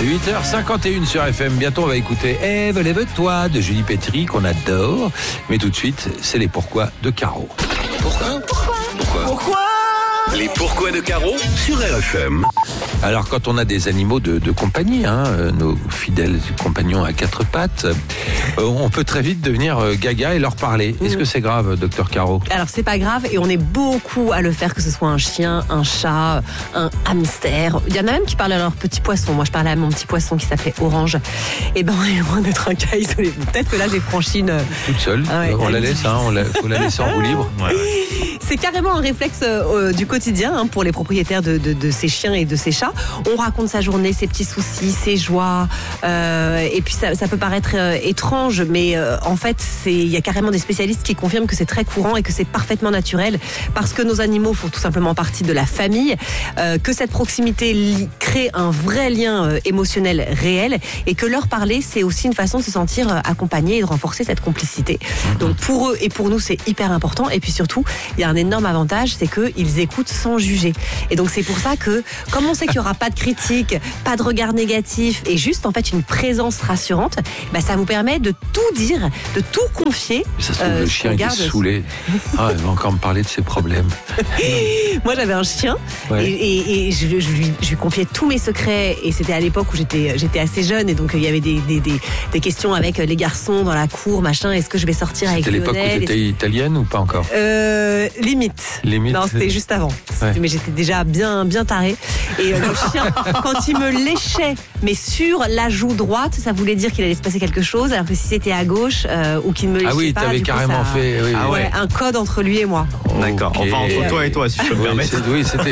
8h51 sur FM. Bientôt, on va écouter Ève, lève-toi de Julie Pétry, qu'on adore. Mais tout de suite, c'est les pourquoi de Caro. Pourquoi Les pourquoi de Caro sur RFM. Alors, quand on a des animaux de compagnie, nos fidèles compagnons à quatre pattes, on peut très vite devenir gaga et leur parler. Est-ce que c'est grave, docteur Caro ? Alors, c'est pas grave et on est beaucoup à le faire, que ce soit un chien, un chat, un hamster. Il y en a même qui parlent à leur petit poisson. Moi, je parlais à mon petit poisson qui s'appelait Orange. Et ben, on est loin d'être un cas isolé. Peut-être que là, j'ai franchi une... Toute seule. On la laisse, faut la laisser en roue libre. Ouais. C'est carrément un réflexe du quotidien pour les propriétaires de ces chiens et de ces chats. On raconte sa journée, ses petits soucis, ses joies. Et puis ça peut paraître étrange, mais en fait, il y a carrément des spécialistes qui confirment que c'est très courant et que c'est parfaitement naturel, parce que nos animaux font tout simplement partie de la famille, que cette proximité crée un vrai lien émotionnel réel, et que leur parler, c'est aussi une façon de se sentir accompagné et de renforcer cette complicité. Donc pour eux et pour nous, c'est hyper important. Et puis surtout, il y a un énorme avantage, c'est qu'ils écoutent sans juger. Et donc c'est pour ça que, comme on sait qu'il n'y aura pas de critique, pas de regard négatif, et juste en fait une présence rassurante, ça vous permet de tout dire, de tout confier. Ça se trouve, le chien il est saoulé. Il va encore me parler de ses problèmes. Moi j'avais un chien, et je lui confiais tous mes secrets, et c'était à l'époque où j'étais assez jeune, et donc il y avait des questions avec les garçons dans la cour, machin, est-ce que je vais sortir avec Lionel ? C'était l'époque où tu étais italienne ou pas encore ? Limite. Non, c'était juste avant. Mais j'étais déjà bien tarée. Et le chien, quand il me léchait, mais sur la joue droite, ça voulait dire qu'il allait se passer quelque chose. Alors que si c'était à gauche ou qu'il me léchait pas... Ah oui, t'avais carrément fait... Oui, un code entre lui et moi. D'accord. Okay. Enfin, entre toi et toi, si je peux me permettre. Oui, c'était...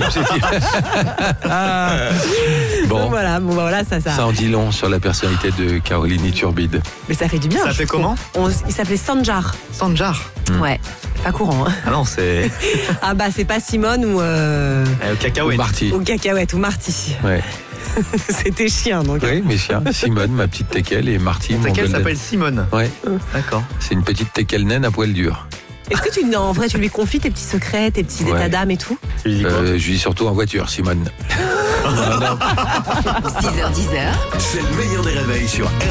Bon, voilà, ça... Ça en dit long sur la personnalité de Caroline Iturbide. Mais ça fait du bien. Ça fait comment ? Il s'appelait Sanjar. Sanjar. Ouais. Pas courant. Ah non, c'est... c'est pas Simone ou... Cacahuète. Ou Marty. Ou Cacahuète, ou Marty. Ouais. C'était chien, donc. Oui, mes chiens. Simone, ma petite teckel, et Marty, mon teckel golden. s'appelle Simone. Ouais. D'accord. C'est une petite teckel naine à poil dur. Est-ce que en vrai, tu lui confies tes petits secrets, tes petits états d'âme et tout ? Je lui dis quoi ? Je lui dis surtout en voiture, Simone. 6h10. C'est le meilleur des réveils sur